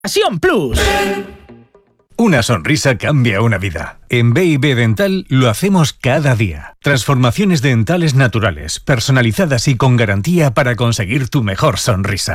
Acción Plus. Una sonrisa cambia una vida. En B&B Dental lo hacemos cada día. Transformaciones dentales naturales, personalizadas y con garantía para conseguir tu mejor sonrisa.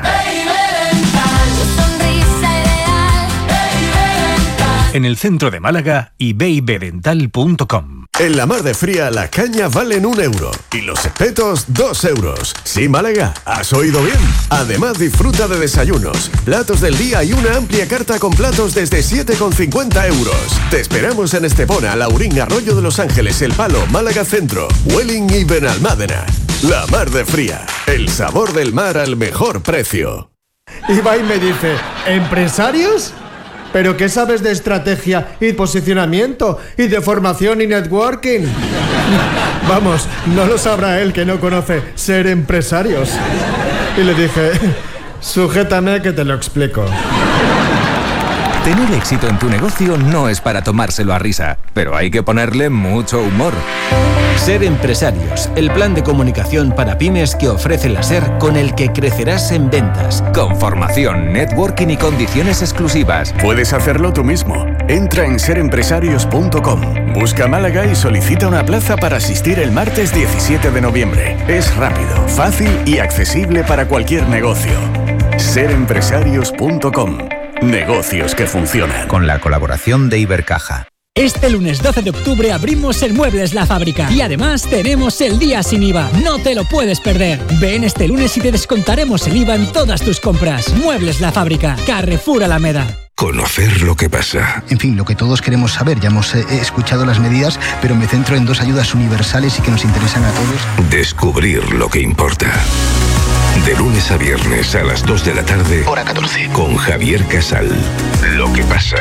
En el centro de Málaga y babydental.com. En la Mar de Fría la caña valen 1 euro y los espetos 2 euros. Sí, Málaga, has oído bien. Además disfruta de desayunos, platos del día y una amplia carta con platos desde 7,50 euros. Te esperamos en Estepona, Laurín, Arroyo de los Ángeles, El Palo, Málaga Centro, Welling y Benalmádena. La Mar de Fría, el sabor del mar al mejor precio. Y va y me dice, ¿empresarios? ¿Pero qué sabes de estrategia y posicionamiento y de formación y networking? Vamos, no lo sabrá él que no conoce ser empresarios. Y le dije, sujétame que te lo explico. Tener éxito en tu negocio no es para tomárselo a risa, pero hay que ponerle mucho humor. Ser Empresarios, el plan de comunicación para pymes que ofrece la SER con el que crecerás en ventas. Con formación, networking y condiciones exclusivas. Puedes hacerlo tú mismo. Entra en serempresarios.com. Busca Málaga y solicita una plaza para asistir el martes 17 de noviembre. Es rápido, fácil y accesible para cualquier negocio. serempresarios.com. Negocios que funcionan. Con la colaboración de Ibercaja. Este lunes 12 de octubre abrimos el Muebles La Fábrica y además tenemos el día sin IVA. No te lo puedes perder. Ven este lunes y te descontaremos el IVA en todas tus compras. Muebles La Fábrica, Carrefour Alameda. Conocer lo que pasa. En fin, lo que todos queremos saber. Ya hemos escuchado las medidas, pero me centro en 2 ayudas universales y que nos interesan a todos. Descubrir lo que importa. De lunes a viernes a las 2 de la tarde. Hora 14. Con Javier Casal. Lo que pasa.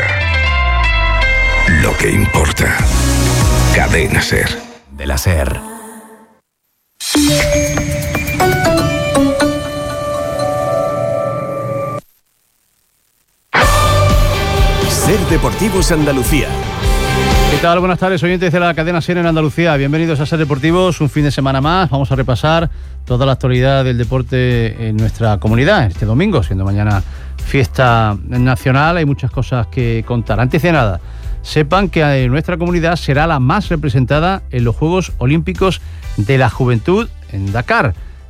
Lo que importa. Cadena SER. De la SER. SER Deportivos Andalucía. ¿Qué tal? Buenas tardes, oyentes de la cadena SER en Andalucía. Bienvenidos a SER Deportivos, un fin de semana más. Vamos a repasar toda la actualidad del deporte en nuestra comunidad este domingo, siendo mañana fiesta nacional. Hay muchas cosas que contar. Antes de nada, sepan que nuestra comunidad será la más representada en los Juegos Olímpicos de la Juventud en Dakar.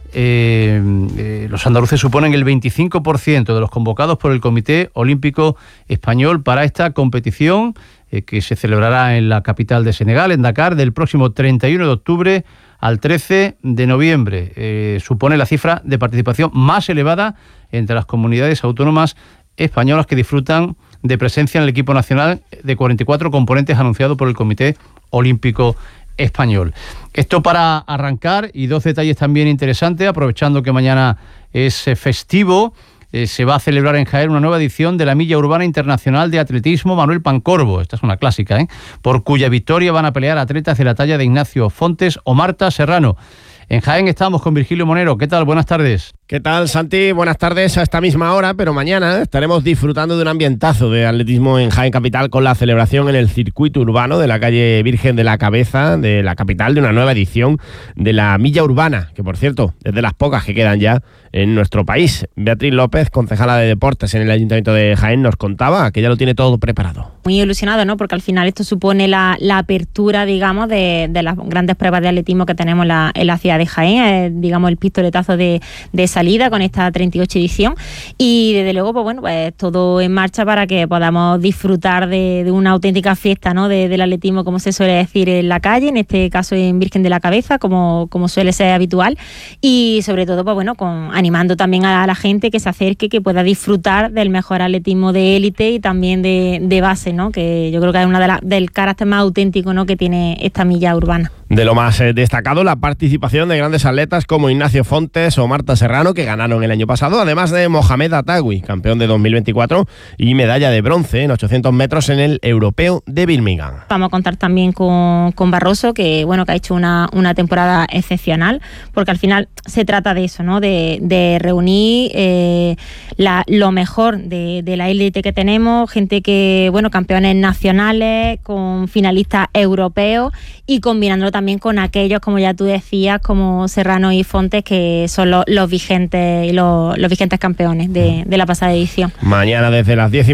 Los andaluces suponen el 25% de los convocados por el Comité Olímpico Español para esta competición que se celebrará en la capital de Senegal, en Dakar, del próximo 31 de octubre al 13 de noviembre. Supone la cifra de participación más elevada entre las comunidades autónomas españolas que disfrutan de presencia en el equipo nacional de 44 componentes anunciado por el Comité Olímpico Español. Esto para arrancar, y 2 detalles también interesantes, aprovechando que mañana es festivo. Se va a celebrar en Jaén una nueva edición de la Milla Urbana Internacional de Atletismo Manuel Pancorbo. Esta es una clásica, por cuya victoria van a pelear atletas de la talla de Ignacio Fontes o Marta Serrano. En Jaén estamos con Virgilio Monero. ¿Qué tal? Buenas tardes. ¿Qué tal, Santi? Buenas tardes a esta misma hora, pero mañana estaremos disfrutando de un ambientazo de atletismo en Jaén Capital con la celebración en el circuito urbano de la calle Virgen de la Cabeza de la capital de una nueva edición de la Milla Urbana, que por cierto es de las pocas que quedan ya en nuestro país. Beatriz López, concejala de Deportes en el Ayuntamiento de Jaén, nos contaba que ya lo tiene todo preparado. Muy ilusionado, ¿no? Porque al final esto supone la apertura, digamos, de las grandes pruebas de atletismo que tenemos en la ciudad de Jaén, digamos el pistoletazo de salida con esta 38 edición, y desde luego pues todo en marcha para que podamos disfrutar de una auténtica fiesta, ¿no? Del atletismo, como se suele decir en la calle, en este caso en Virgen de la Cabeza, como suele ser habitual, y sobre todo animando también a la gente que se acerque, que pueda disfrutar del mejor atletismo de élite y también de base, ¿no? Que yo creo que es una del carácter más auténtico, ¿no? Que tiene esta milla urbana. De lo más destacado, la participación de grandes atletas como Ignacio Fontes o Marta Serrano, que ganaron el año pasado, además de Mohamed Atawi, campeón de 2024 y medalla de bronce en 800 metros en el Europeo de Birmingham. Vamos a contar también con Barroso, que ha hecho una temporada excepcional, porque al final se trata de eso, ¿no? De reunir lo mejor de la élite que tenemos, gente que, campeones nacionales, con finalistas europeos, y combinándolo también también con aquellos, como ya tú decías, como Serrano y Fontes, que son los vigentes y los vigentes campeones de la pasada edición. Mañana desde las 10:30